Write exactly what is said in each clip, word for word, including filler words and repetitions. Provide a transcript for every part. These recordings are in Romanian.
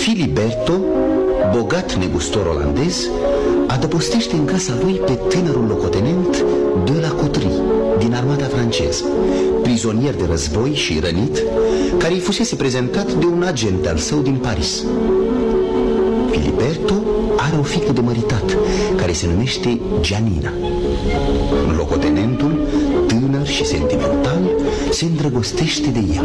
Filiberto, bogat negustor olandez, adăpostește în casa lui pe tânărul locotenent de la Coutrie, din armata franceză, prizonier de război și rănit, care îi fusese prezentat de un agent al său din Paris. Filiberto are o fiică de măritat, care se numește Gianina. Locotenentul, tânăr și sentimental, se îndrăgostește de ea.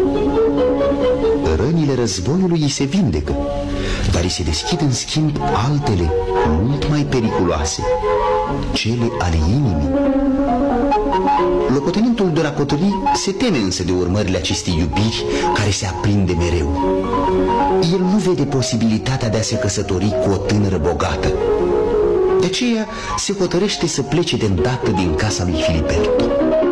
Rănile războiului îi se vindecă, dar îi se deschid în schimb altele mult mai periculoase, cele ale inimii. Locotenentul de la Coutrie se teme însă de urmările acestei iubiri care se aprinde mereu. El nu vede posibilitatea de a se căsători cu o tânără bogată. De aceea se hotărăște să plece de îndată din casa lui Filiberto.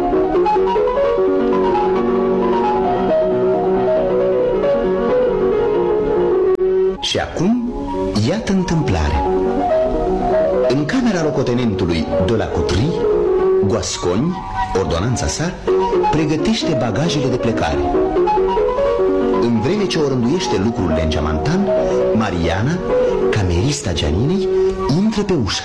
Și acum, iată întâmplarea. În camera locotenentului de la Coutrie, Gascogne, ordonanța sa, pregătește bagajele de plecare. În vreme ce o rânduiește lucrurile în geamantan, Mariana, camerista Gianinei, intră pe ușă.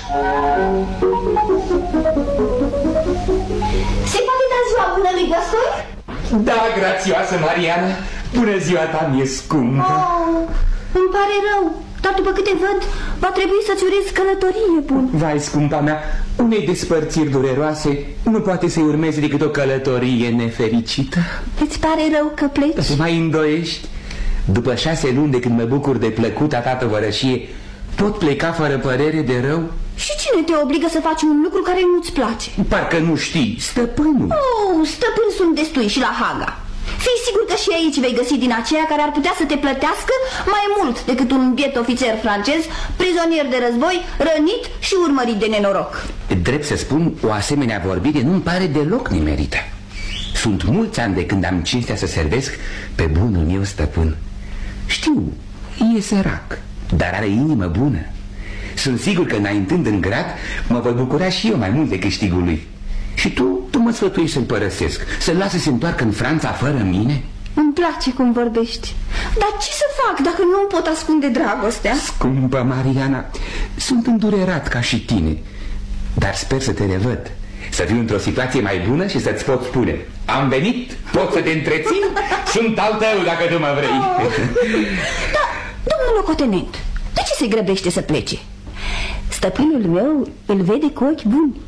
Se poate da ziua bună lui Gascogne? Da, grațioasă Mariana, bună ziua ta, mi-e scumpă. Oh, îmi pare rău, dar după câte văd, va trebui să-ți urez călătorie bună. Vai, scumpa mea, unei despărțiri dureroase nu poate să-i urmeze decât o călătorie nefericită. Îți pare rău că pleci? Te mai îndoiești? După șase luni de când mă bucur de plăcuta ta tovărășie, pot pleca fără părere de rău? Și cine te obligă să faci un lucru care nu-ți place? Parcă nu știi, stăpânul. Oh, stăpâni sunt destui și la Haga. Fii sigur că și aici vei găsi din aceea care ar putea să te plătească mai mult decât un biet ofițer francez, prizonier de război, rănit și urmărit de nenoroc. Drept să spun, o asemenea vorbire nu-mi pare deloc nimerită. Sunt mulți ani de când am cinstea să servesc pe bunul meu stăpân. Știu, e sărac, dar are inimă bună. Sunt sigur că înaintând în grad, mă voi bucura și eu mai mult de câștigul lui. Și tu, tu mă sfătuiești să-l părăsesc, să-l lasă să se întoarcă în Franța fără mine? Îmi place cum vorbești, dar ce să fac dacă nu pot ascunde dragostea? Scumpă Mariana, sunt îndurerat ca și tine, dar sper să te revăd, să fiu într-o situație mai bună și să-ți pot spune: am venit, pot să te întrețin, sunt al tău dacă tu mă vrei. Oh. Da, domnul locotenent, de ce se grăbește să plece? Stăpânul meu îl vede cu ochi buni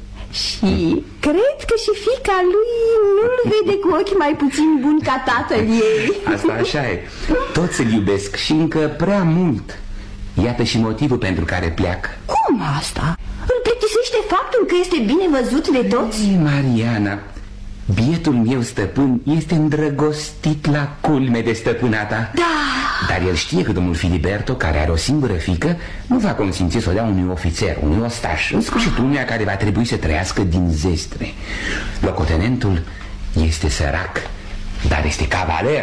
și cred că și fiica lui nu-l vede cu ochi mai puțin buni ca tatăl ei. Asta așa e, toți îl iubesc și încă prea mult. Iată și motivul pentru care pleacă. Cum asta? Îl plictisește faptul că este bine văzut de toți? Ei, Mariana, bietul meu stăpân este îndrăgostit la culme de stăpâna ta. Da. Dar el știe că domnul Filiberto, care are o singură fiică, nu va consimți să o dea unui ofițer, unui ostaș, în sfârșit unuia care va trebui să trăiască din zestre. Locotenentul este sărac, dar este cavaler.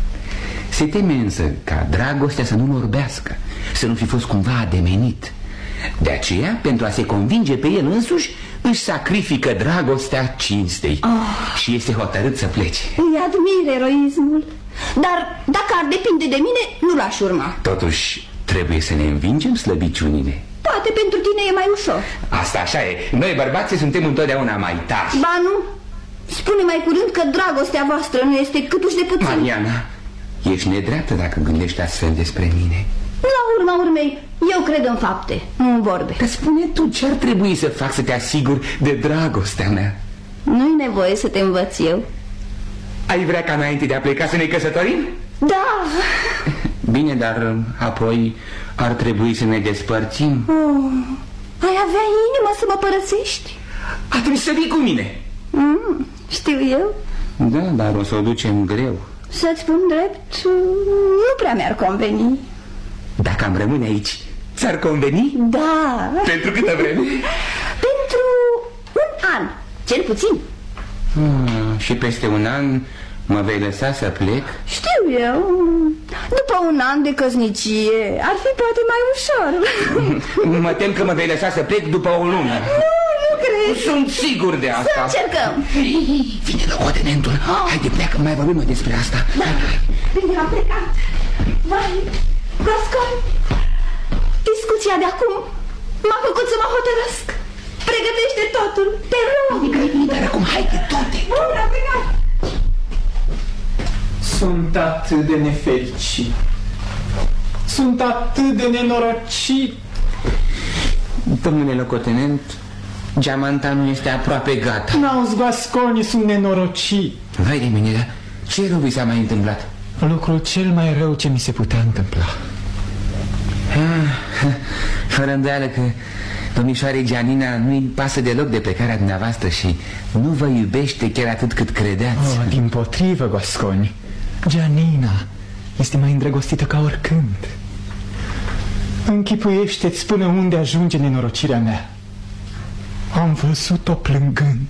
Se teme însă ca dragostea să nu-l orbească, să nu fi fost cumva ademenit. De aceea, pentru a se convinge pe el însuși, își sacrifică dragostea cinstei. oh. Și este hotărât să plece. Îi admir eroismul, dar dacă ar depinde de mine, nu l-aș urma. Totuși, trebuie să ne învingem slăbiciunile. Poate pentru tine e mai ușor. Asta așa e, noi bărbații suntem întotdeauna mai tari. Ba nu, spune mai curând că dragostea voastră nu este câtuși de puțin. Mariana, ești nedreaptă dacă gândești astfel despre mine. La urma urmei, eu cred în fapte, nu în vorbe. Dar spune tu, ce ar trebui să fac să te asiguri de dragostea mea? Nu-i nevoie să te învăț eu. Ai vrea ca înainte de a pleca să ne căsătorim? Da. Bine, dar apoi ar trebui să ne despărțim. oh, Ai avea inimă să mă părăsești? Atunci să vii cu mine. mm, Știu eu. Da, dar o să o ducem greu. Să-ți spun drept, nu prea mi-ar conveni. Dacă am rămâne aici, ți-ar conveni? Da. Pentru câtă vreme? Pentru un an, cel puțin. hmm, Și peste un an mă vei lăsa să plec? Știu eu. După un an de căsnicie ar fi poate mai ușor. Mă tem că mă vei lăsa să plec după o lună. Nu, nu cred. Sunt sigur de asta. Să încercăm. Vine locotenentul. Haide, pleacă, mai vorbim despre asta. Da, bine, am plecat. Vai, Gascon, discuția de acum m-a făcut să mă hotărăsc. Pregătește totul, te rog. Adică, dar acum hai că toate. Bun, am plecat. Sunt atât de nefericit. Sunt atât de nenorocit. Domnule locotenent, geamanta nu este aproape gata. N-auzi, Gasconi, sunt nenorocit. Vai de mine, dar ce rău vi s-a mai întâmplat? Lucrul cel mai rău ce mi se putea întâmpla. Ah, fără îndoială că domnișoare Gianina nu-i pasă deloc de plecarea dumneavoastră și nu vă iubește chiar atât cât credeați. Oh, dimpotrivă, Gasconi, Gianina este mai îndrăgostită ca oricând. Închipuiește-ți până unde ajunge nenorocirea mea. Am văzut-o plângând.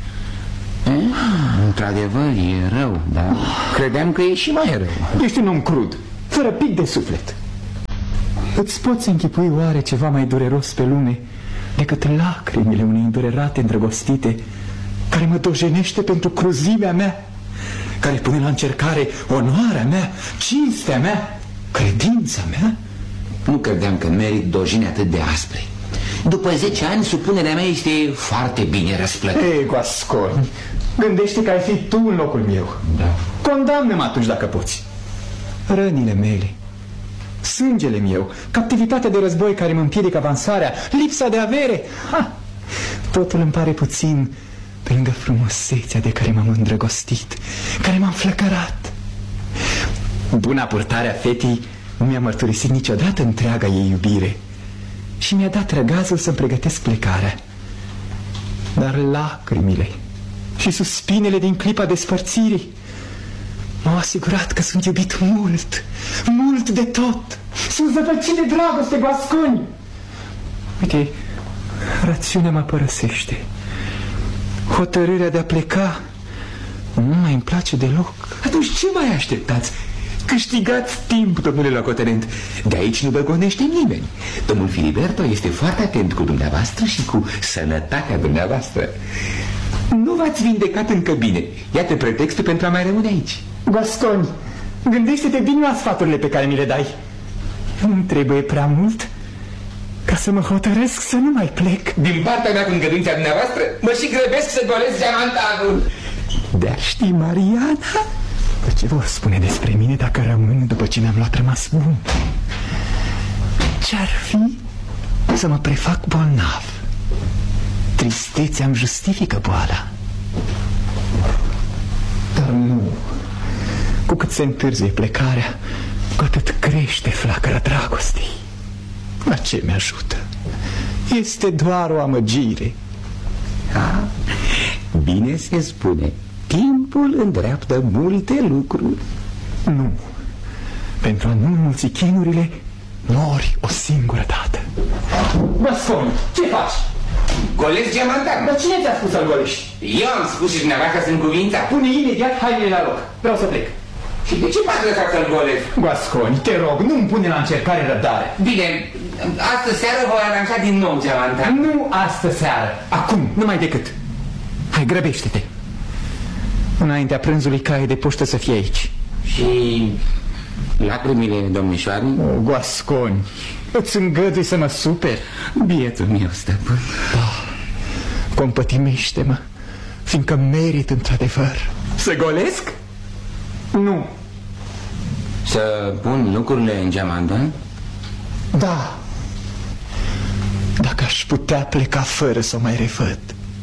Într-adevăr e rău, dar credeam că e și mai rău. Ești un om crud, fără pic de suflet. Îți poți închipui oare ceva mai dureros pe lume decât lacrimile unei îndurerate îndrăgostite care mă dojenește pentru cruzimea mea, care pune la încercare onoarea mea, cinstea mea, credința mea? Nu credeam că merit dojine atât de aspre. După zece ani, supunerea mea este foarte bine răsplătită. Ei, Gasconi, gândește că ai fi tu în locul meu. Da. Condamnă-mă atunci dacă poți. Rănile mele, sângele meu, captivitatea de război care mă împiedică avansarea, lipsa de avere, ha, totul îmi pare puțin pe lângă frumusețea de care m-am îndrăgostit, care m-am flăcărat. Buna purtare a fetii nu mi-a mărturisit niciodată întreaga ei iubire și mi-a dat răgazul să-mi pregătesc plecarea. Dar lacrimile și suspinele din clipa despărțirii m-au asigurat că sunt iubit mult, mult de tot. Sunt zăpăcit de dragoste, Gasconi. Uite, rațiunea mă părăsește. Hotărârea de a pleca nu mai îmi place deloc. Atunci ce mai așteptați? Câștigați timp, domnule locotenent. De aici nu vă gonește nimeni. Domnul Filiberto este foarte atent cu dumneavoastră și cu sănătatea dumneavoastră. Nu v-ați vindecat încă bine. Iată pretextul pentru a mai rămâne aici. Gasconi, gândește-te bine la sfaturile pe care mi le dai. Nu-mi trebuie prea mult ca să mă hotărăsc să nu mai plec. Din partea mea, cu îngăduința dumneavoastră, mă și grăbesc să golesc geamantanul. Dar știi, Mariana, ce vor spune despre mine dacă rămân după ce mi-am luat rămas bun? Ce-ar fi să mă prefac bolnav? Tristețea îmi justifică boala. Dar nu. Cu cât se întârzie plecarea, cu atât crește flacăra dragostei. La ce mi-ajută? Este doar o amăgire. Ha, bine se spune. Timpul îndreaptă multe lucruri. Nu. Pentru a nu înmulți chinurile, mori o singură dată. Gasconi, ce faci? Golesc geamantanul. Dar cine ți-a spus să-l golești? Eu am spus și dumneavoastră sunt cuvința. Pune imediat hainele la loc. Vreau să plec. Și de ce m-ați lăsat să-l golesc? Gasconi, te rog, nu-mi pune la încercare răbdare. Bine, astă seară voi aranja din nou geamantanul. Nu astă seară. Acum, numai decât. Hai, grăbește-te. Înaintea prânzului caie de poștă să fie aici. Și lacrimile, domnișoare? O, Gasconi, îți îngădui să mă super? Bietul meu stăpân. Oh, compătimește-mă, fiindcă merit într-adevăr. Să golesc? Nu. Să pun lucrurile în geamantan? Da. Dacă aș putea pleca fără să o mai revăd.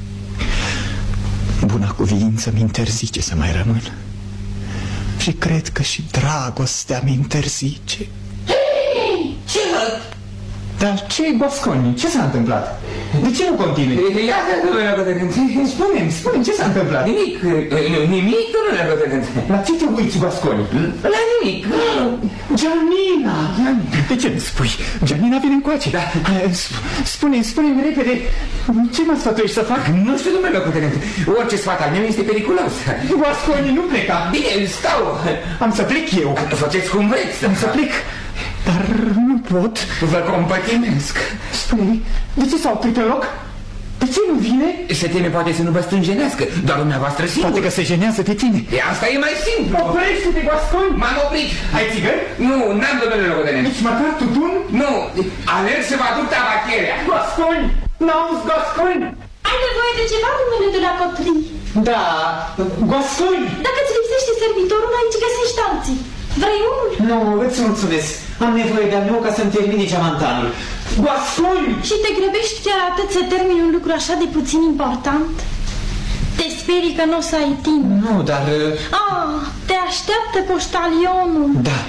Buna cuviință mi interzice să mai rămân. Și cred că și dragostea mi interzice. Hei, ce văd? Dar ce-i, Gasconi? Ce s-a întâmplat? De ce nu continui? Iată, domnule locotenent. Spune-mi, spune-mi, ce s-a întâmplat? Nimic, nimic, domnule locotenent. La ce te uiți, Gasconi? La nimic. Gianina! De ce nu spui? Gianina vine încoace. Da. Spune-mi, spune-mi repede, ce mă sfătuiești să fac? Nu știu, domnule locotenent. Orice sfat al meu este periculos. Gasconi, nu pleca. Bine, stau. Am să plec eu. Faceți cum vreți. Am să plec. Dar nu pot. Vă compătimesc. Spune-mi, de ce s-a oprit în loc? De ce nu vine? Se teme poate să nu vă stânjenească, doar dumneavoastră singur. Poate că se jenează pe tine. E, asta e mai simplu. Oprește-te, Gascon! M-am oprit. Ai țigări? Nu, n-am, domnule locotenent. Nici măcar tutun? Nu, alerg să vă aduc tabacherea. Gascon! N-auzi, Gascon? Ai nevoie de ceva, domnule de la Cotri? Da, Gascon! Dacă ți lipsește servitorul, aici găsești alții. Vrei unul? Nu, îți mulțumesc. Am nevoie de-al meu ca să-mi termine geamantanul. Gascon! Și te grăbești chiar atât să termini un lucru așa de puțin important? Te sperii că nu o să ai timp? Nu, dar... Ah, te așteaptă poștalionul. Da.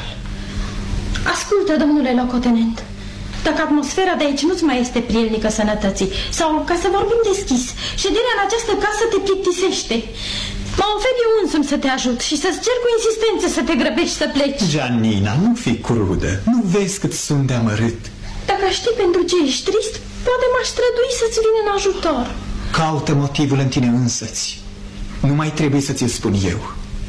Ascultă, domnule locotenent. Dacă atmosfera de aici nu-ți mai este prielnică sănătății, sau, ca să vorbim deschis, șederea în această casă te plictisește, mă ofer eu însumi să te ajut și să-ți cer cu insistență să te grăbești să pleci. Gianina, nu fi crudă. Nu vezi cât sunt de amărât. Dacă știi pentru ce ești trist, poate m-aș strădui să-ți vin în ajutor. Caută motivul în tine însăți. Nu mai trebuie să ți-l spun eu.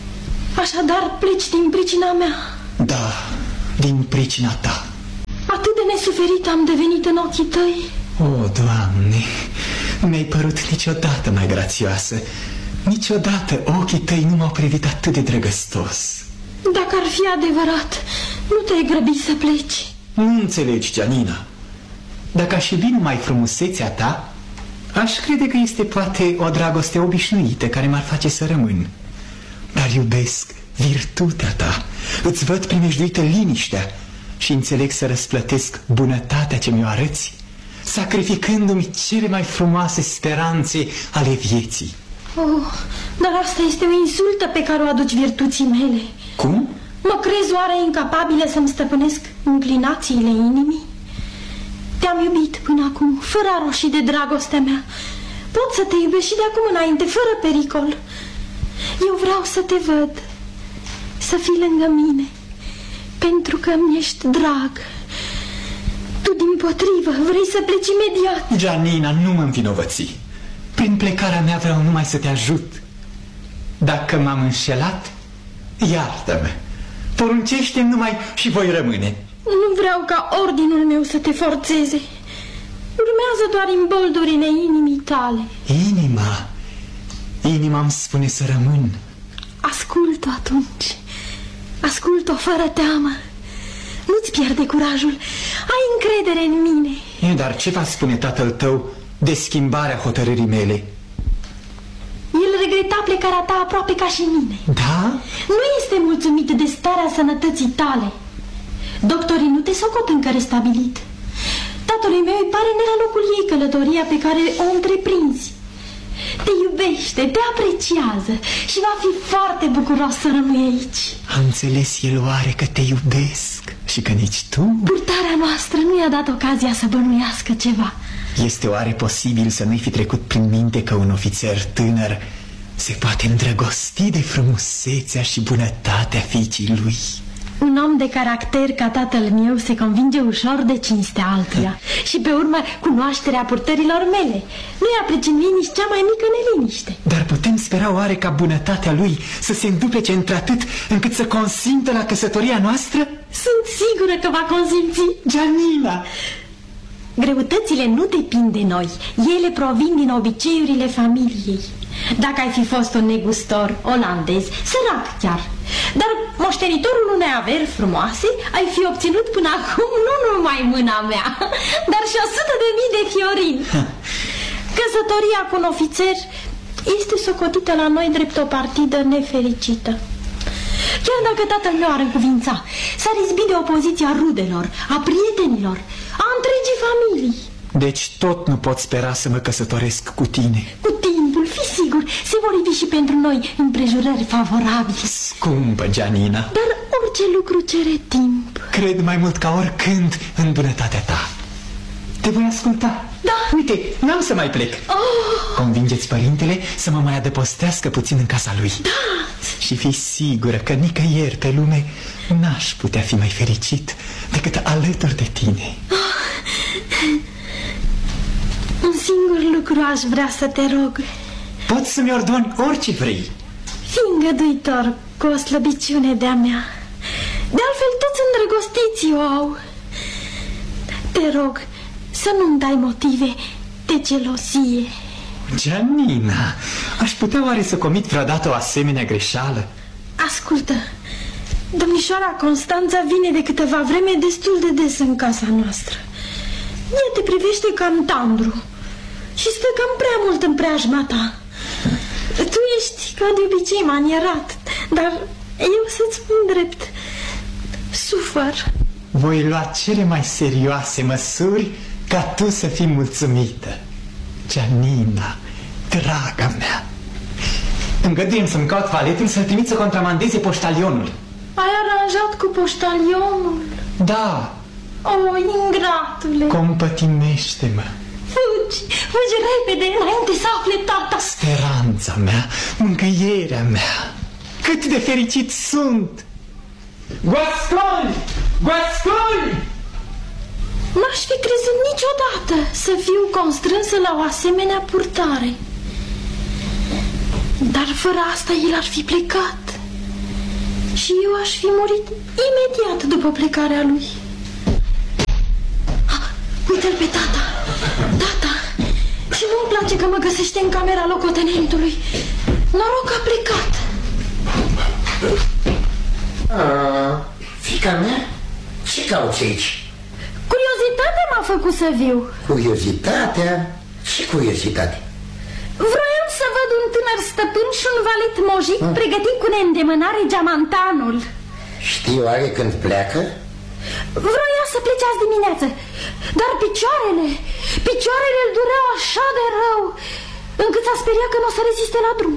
Așadar pleci din pricina mea. Da, din pricina ta. Atât de nesuferit am devenit în ochii tăi. O, Doamne, nu mi-ai părut niciodată mai grațioasă. Niciodată ochii tăi nu m-au privit atât de drăgăstos. Dacă ar fi adevărat, nu te-ai grăbit să pleci. Nu înțelegi, Gianina. Dacă aș iubi numai frumusețea ta, aș crede că este poate o dragoste obișnuită care m-ar face să rămân. Dar iubesc virtutea ta, îți văd primejduită liniștea și înțeleg să răsplătesc bunătatea ce mi-o arăți, sacrificându-mi cele mai frumoase speranțe ale vieții. Oh, dar asta este o insultă pe care o aduci virtuții mele. Cum? Mă crezi oare incapabilă să-mi stăpânesc inclinațiile inimii? Te-am iubit până acum, fără a roși de dragostea mea. Pot să te iubesc și de acum înainte, fără pericol. Eu vreau să te văd, să fii lângă mine, pentru că mi ești drag. Tu, dimpotrivă, vrei să pleci imediat. Gianina, nu mă învinovăți. Prin plecarea mea vreau numai să te ajut. Dacă m-am înșelat, iartă-mă. Poruncește-mi numai și voi rămâne. Nu vreau ca ordinul meu să te forțeze. Urmează doar imboldurile inimii tale. Inima, inima îmi spune să rămân. Ascultă atunci. Ascultă-o fără teamă. Nu-ți pierde curajul. Ai încredere în mine. E, dar ce va spune tatăl tău de schimbarea hotărârii mele? El regreta plecarea ta aproape ca și mine. Da? Nu este mulțumit de starea sănătății tale. Doctorii nu te socot încă restabilit. Tatălui meu îi pare ne la locul ei călătoria pe care o întreprinzi. Te iubește, te apreciază și va fi foarte bucuros să rămâi aici. A înțeles el oare că te iubesc și că nici tu? Purtarea noastră nu i-a dat ocazia să bănuiască ceva. Este oare posibil să nu-i fi trecut prin minte că un ofițer tânăr se poate îndrăgosti de frumusețea și bunătatea fiicii lui? Un om de caracter ca tatăl meu se convinge ușor de cinstea altuia și pe urmă cunoașterea purtărilor mele. Nu i-a pricin nici cea mai mică neliniște. Dar putem spera oare ca bunătatea lui să se înduplece într-atât încât să consimtă la căsătoria noastră? Sunt sigură că va consimți. Gianina! Greutățile nu depind de noi. Ele provin din obiceiurile familiei. Dacă ai fi fost un negustor olandez, sărac chiar, dar moștenitorul unei averi frumoase, ai fi obținut până acum nu numai mâna mea, dar și o sută de mii de fiorini. Căsătoria cu un ofițer este socotită la noi drept o partidă nefericită. Chiar dacă tatăl meu ar încuvința, s-ar izbi de opoziția rudelor, a prietenilor, a întregii familii. Deci tot nu pot spera să mă căsătoresc cu tine. Cu timpul, fi sigur, se vor ivi și pentru noi împrejurări favorabile. Scumpă Gianina. Dar orice lucru cere timp. Cred mai mult ca oricând în bunătatea ta. Te voi asculta. Da. Uite, n-am să mai plec. Oh. Convingeți părintele să mă mai adăpostească puțin în casa lui. Da. Și fii sigură că nicăieri pe lume n-aș putea fi mai fericit decât alături de tine. Oh. Un singur lucru aș vrea să te rog. Poți să-mi ordoni orice vrei. Fii îngăduitor cu o slăbiciune de-a mea. De altfel toți îndrăgostiții o au. Te rog să nu-mi dai motive de gelozie. Gianina, aș putea oare să comit vreodată o asemenea greșeală? Ascultă, domnișoara Constanța vine de câteva vreme destul de des în casa noastră. Ea te privește cam tandru și stă cam prea mult în preajma ta. Tu ești ca de obicei manierat, dar eu să-ți spun drept, sufăr. Voi lua cele mai serioase măsuri ca tu să fii mulțumită. Gianina, draga mea, îngăduiem să-mi caut valetul să-l trimit să contramandeze poștalionul. Ai aranjat cu poștalionul? Da. O, ingratule! Compătimește-mă. Fugi, fugi repede, înainte să afle tata. Speranța mea, mângâierea mea, cât de fericit sunt! Guasconi! Guasconi! N-aș fi crezut niciodată să fiu constrânsă la o asemenea purtare. Dar fără asta el ar fi plecat și eu aș fi murit imediat după plecarea lui. Ah, uite-l pe tata! Tata! Și nu-mi place că mă găsește în camera locotenentului. Noroc a plecat. Ah, fiica mea? Ce cauți aici? Curiozitatea m-a făcut să viu. Curiozitatea? Ce curiozitate? Vroiam să văd un tânăr stăpân și un valet mojic ah. pregătit cu neîndemânare geamantanul. Știi oare când pleacă? Vroia să plece azi dimineață, dar picioarele, picioarele îl dureau așa de rău, încât s-a speriat că nu o să reziste la drum.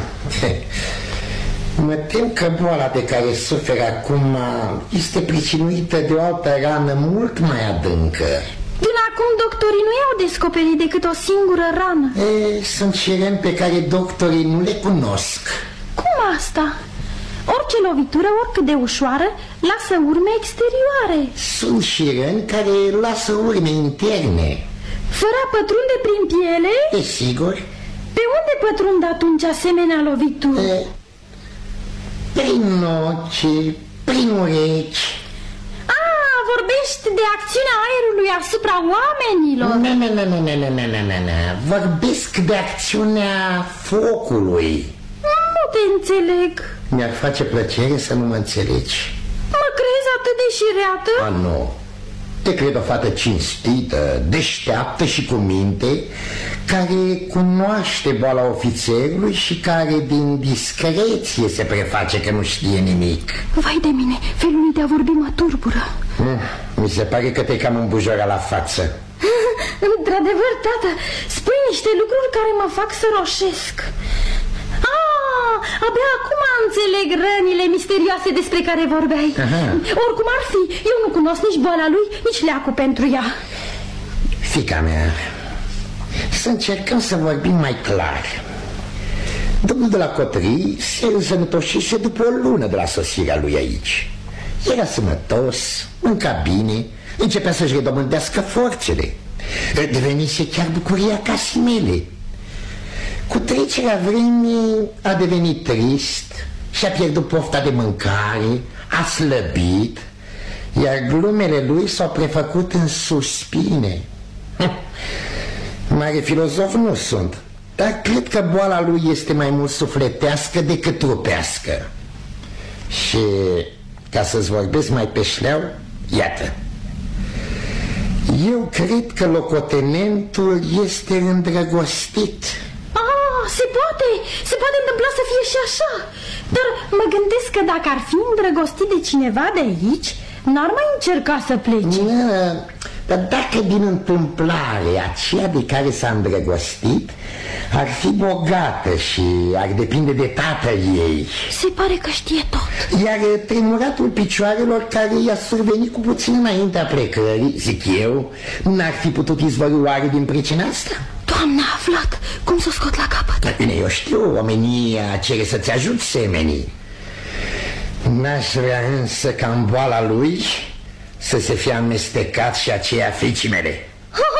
Mă tem că boala de care suferă acum este pricinuită de o altă rană mult mai adâncă. Din acum doctorii nu i-au descoperit decât o singură rană. E, sunt șireni pe care doctorii nu le cunosc. Cum asta? Orice lovitură, oricât de ușoară, lasă urme exterioare. Sunt șireni care lasă urme interne. Fără a pătrunde prin piele? Desigur. Pe unde pătrund atunci asemenea lovitură? E, prin ochi, prin urechi. Ah, vorbești de acțiunea aerului asupra oamenilor? Nu, nu, nu, nu, nu, nu, nu, nu, nu. Vorbesc de acțiunea focului. Nu te înțeleg. Mi-ar face plăcere să nu mă înțelegi. Mă crezi atât de șireată? A, nu. Te cred o fată cinstită, deșteaptă și cu minte, care cunoaște boala ofițerului și care din discreție se preface că nu știe nimic. Vai de mine, felul lui de a vorbi mă turbură. Mi se pare că te cam îmbujora la față. Într-adevăr, tată, spui niște lucruri care mă fac să roșesc. Ah, abia acum înțeleg rănile misterioase despre care vorbeai. Aha. Oricum ar fi, eu nu cunosc nici boala lui, nici leacul pentru ea. Fiica mea, să încercăm să vorbim mai clar. Domnul de la Cotri se însănătoșise după o lună de la sosirea lui aici. Era sănătos, mânca bine, începea să-și redobândească forțele. Devenise chiar bucuria casei mele. Cu trecerea vremii a devenit trist și-a pierdut pofta de mâncare, a slăbit, iar glumele lui s-au prefăcut în suspine. Mare filozof nu sunt, dar cred că boala lui este mai mult sufletească decât trupească. Și ca să-ți vorbesc mai pe șleau, iată, eu cred că locotenentul este îndrăgostit. Ah, se poate, se poate întâmpla să fie și așa. Dar mă gândesc că dacă ar fi îndrăgostit de cineva de aici, n-ar mai încerca să plece. Da, dar dacă din întâmplare aceea de care s-a îndrăgostit ar fi bogată și ar depinde de tatăl ei, se pare că știe tot. Iar tremuratul picioarelor care i-a survenit cu puțin înaintea plecării, zic eu, n-ar fi putut izvări oare din pricina asta? Doamne, a aflat, cum să o scot la capăt? Dar bine, eu știu, omenia cere să-ți ajut semenii. N-aș vrea însă ca în boala lui să se fie amestecat și aceea fiicii mele.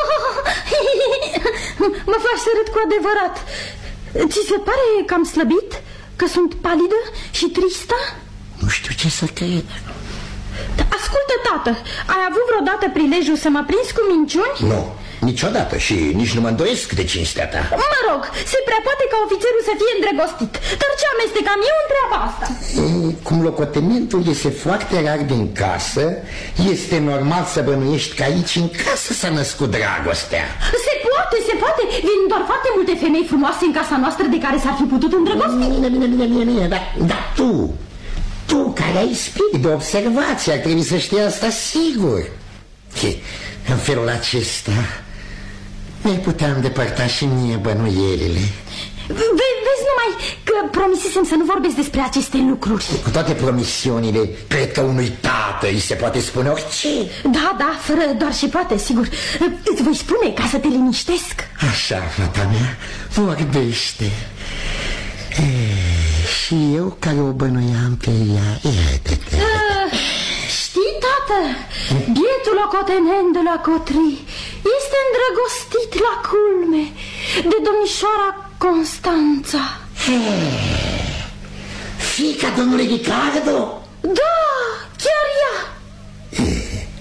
Mă faci să râd cu adevărat. Ți se pare că am slăbit? Că sunt palidă și tristă? Nu știu ce să cred. Ascultă, tată, ai avut vreodată prilejul să mă prinzi cu minciuni? Nu. Niciodată și nici nu mă îndoiesc de cinstea ta. Mă rog, se prea poate ca ofițerul să fie îndrăgostit. Dar ce amestecam eu în treaba asta? E, cum locotenentul iese foarte rar din casă, este normal să bănuiești că aici în casă s-a născut dragostea. Se poate, se poate. Vin doar foarte multe femei frumoase în casa noastră de care s-ar fi putut îndrăgosti. Bine, bine, bine, bine, bine, dar, dar tu, tu care ai spirit de observație, ar trebui să știi asta sigur. He, în felul acesta mi-ai putea îndepărta și mie bănuielile. Ve vezi numai că promisesem să nu vorbesc despre aceste lucruri. Cu toate promisiunile, cred că unui tată îi se poate spune orice. Da, da, fără doar și poate, sigur. Îți voi spune ca să te liniștesc. Așa, fata mea, vorbește. E, și eu care o bănuiam pe ea, iată-te. uh, Știi, tată, bietul locotenent de la Cotri este îndrăgostit la culme de domnișoara Constanța. Fiica domnului Ricardo? Da, chiar ea.